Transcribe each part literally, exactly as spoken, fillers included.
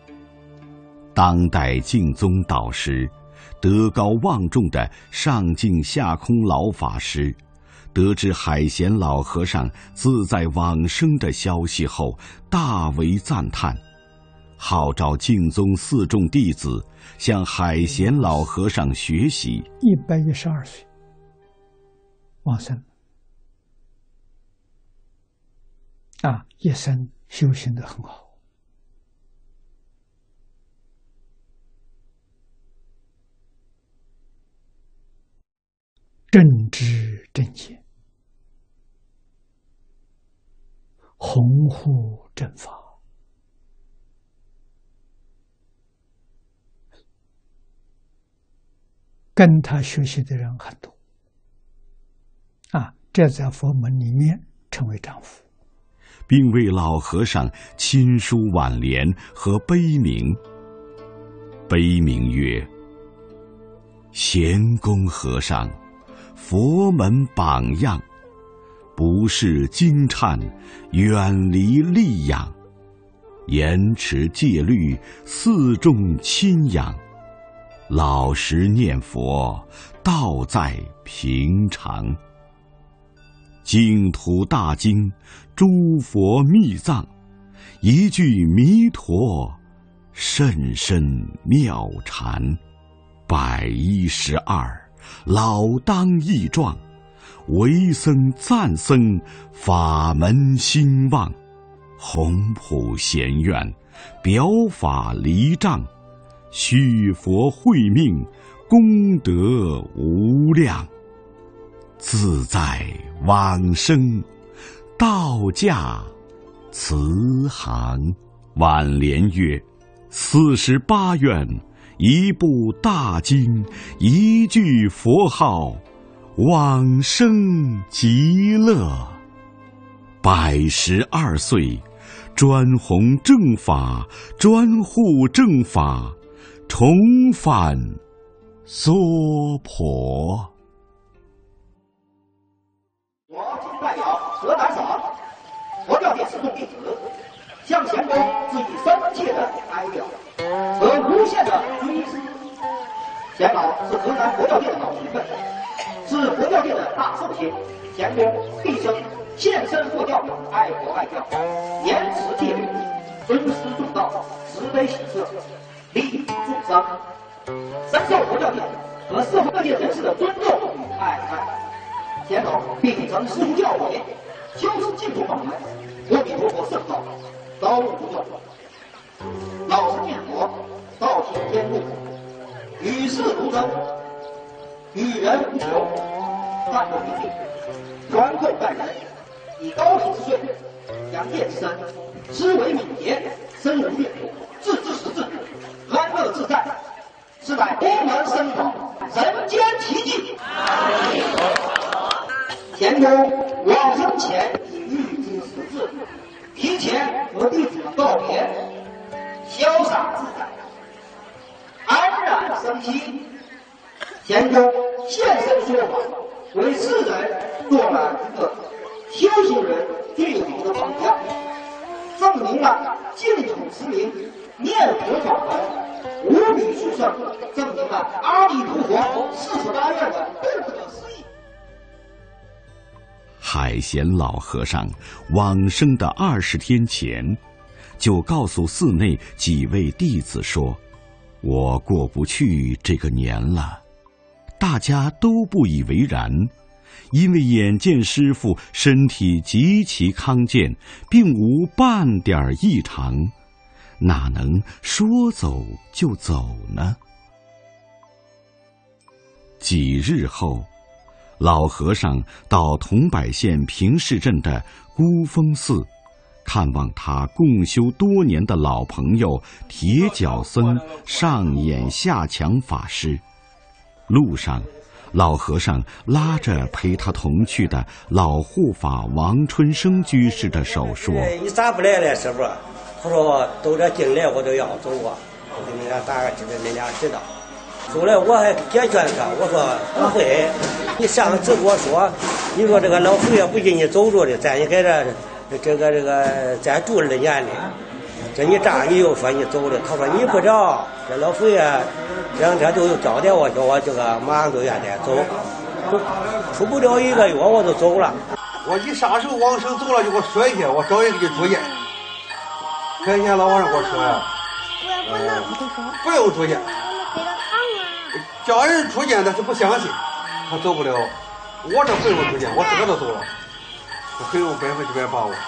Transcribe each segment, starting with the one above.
当代净宗导师、德高望重的上净下空老法师，得知海贤老和尚自在往生的消息后，大为赞叹，号召净宗四众弟子向海贤老和尚学习。 一百一十二岁往生啊，一生修行得很好。正知正见，弘护正法，跟他学习的人很多啊，这在佛门里面称为丈夫， 并为老和尚亲书挽联和碑铭。碑铭曰：贤公和尚，佛门榜样，不是经忏，远离戾养，严持戒律，四众亲仰，老实念佛，道在平常。净土大经，诸佛密藏，一句弥陀，甚深妙禅。百一十二，老当益壮，为僧赞僧，法门兴旺，宏普贤愿，表法离障，续佛慧命，功德无量。自在往生，道驾慈航。挽联曰：四十八愿，一部大经，一句佛号，往生极乐。百十二岁，专弘正法，专护正法，重返娑婆。 我今代表河南省佛教界四众弟子，向贤公致以深切的哀悼和无限的追思。贤老是河南佛教界的老前辈，是佛教界的大寿星。贤公毕生献身佛教，爱国爱教，严持戒律，尊师重道，慈悲喜舍，利益众生，深受佛教界和社会各界人士的尊重与爱戴。贤老秉承师父教诲，修持净土法门，阿弥陀佛圣道，高度不断，老实念佛，道行坚固，与世无争，与人无求，淡泊平静，宽厚待人，以高品之水，扬业之身，思维敏捷，深入略读，置之实质，安乐自在，是乃佛门僧宝，人间奇迹。贤公往生前已预知时至，提前和弟子们告别，潇洒自在，安然生息。贤公现身说法，为世人做了一个修行人最好的榜样，证明了净土持名、念佛法门无比殊胜，证明了阿弥陀佛四十八愿的不可思议。 海贤老和尚往生的二十天前，就告诉寺内几位弟子说：“我过不去这个年了。”大家都不以为然，因为眼见师父身体极其康健，并无半点异常，哪能说走就走呢？几日后，老和尚到桐柏县平市镇的孤峰寺，看望他共修多年的老朋友铁脚僧上演下强法师。路上，老和尚拉着陪他同去的老护法王春生居士的手说：“ 你咋不来了，师傅？”他说：“都这进来我都要走啊，我给你俩打个知道，你俩知道。”后来我还解劝他，我说不会，你上次跟我说，你说这个老佛爷不给你走着的，咱也在这这个这个咱住了年的， 这一炸你又说你走了，他说你不着，这老佛爷这两天都有交代我，叫我这个马上都愿得走，出不了一个月我就走了。 我一啥时候往生走了就给我说一下，我找人给住院。前天老和尚给我说呀，呃，不用住院，家人住院但是不相信，他走不了。我这不用住院，我自个都走了，我很有百分之百把握。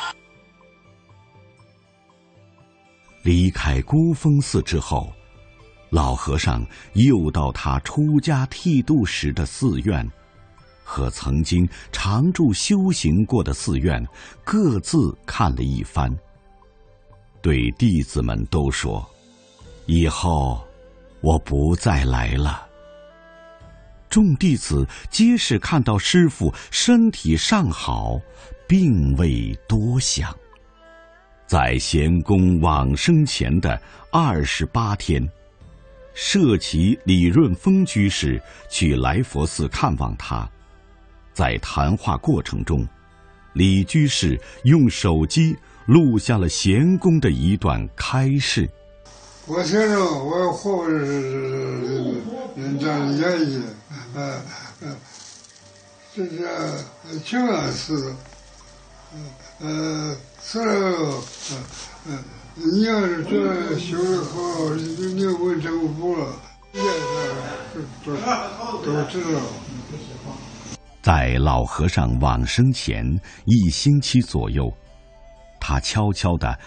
离开孤峰寺之后，老和尚又到他出家剃度时的寺院，和曾经常住修行过的寺院各自看了一番，对弟子们都说：“以后我不再来了。”众弟子皆是看到师父身体尚好，并未多想。在贤公往生前的二十八天，舍其李润峰居士去来佛寺看望他。在谈话过程中，李居士用手机录下了贤公的一段开示。 我先生，我活着是这样演绎，呃呃，这是清安寺，呃，死了，呃，你要是觉得修得好，你你问政府了，也是都都知道。 在老和尚往生前一星期左右，他悄悄地